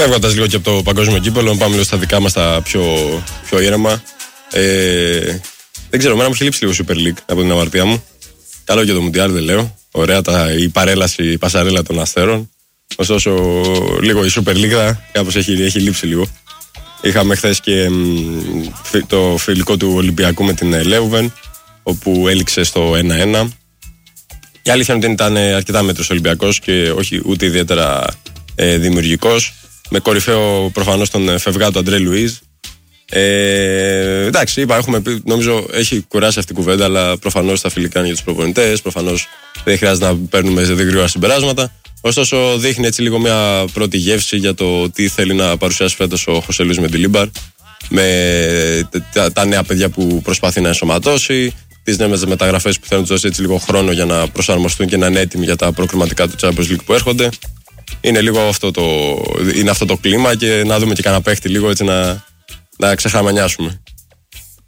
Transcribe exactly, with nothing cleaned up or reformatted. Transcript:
φεύγοντας λίγο και από το παγκόσμιο κύπελλο, πάμε λίγο στα δικά μας τα πιο, πιο ήρεμα. Ε, δεν ξέρω, εμένα μου έχει λείψει λίγο Super League από την αμαρτία μου. Καλό και το Μουντιάλ, δεν λέω. Ωραία τα, η παρέλαση, η πασαρέλα των αστέρων. Ωστόσο, λίγο η Super League κάπως έχει, έχει λείψει λίγο. Είχαμε χθες και μ, το φιλικό του Ολυμπιακού με την Λέουβεν, όπου έληξε στο ένα ένα. Η αλήθεια είναι ότι ήταν αρκετά μέτρος Ολυμπιακός και όχι ούτε ιδιαίτερα ε, δημιουργικός. Με κορυφαίο προφανώς τον φευγάτο Αντρέ Λουίζ. Ε, εντάξει, είπα, έχουμε πει, νομίζω έχει κουράσει αυτή η κουβέντα, αλλά προφανώς τα φιλικά είναι για τους προπονητές. Προφανώς δεν χρειάζεται να παίρνουμε σε γρήγορα συμπεράσματα. Ωστόσο, δείχνει έτσι λίγο μια πρώτη γεύση για το τι θέλει να παρουσιάσει φέτος ο Χωσέ Λουίς Μεντιλίμπαρ. Με τα, τα νέα παιδιά που προσπαθεί να ενσωματώσει, τις νέες μεταγραφές που θέλουν να τους δώσει έτσι λίγο χρόνο για να προσαρμοστούν και να είναι έτοιμοι για τα προκριματικά του Champions League που έρχονται. Είναι λίγο αυτό το, είναι αυτό το κλίμα και να δούμε και κανένα παίχτη λίγο έτσι να, να ξεχαμανιάσουμε.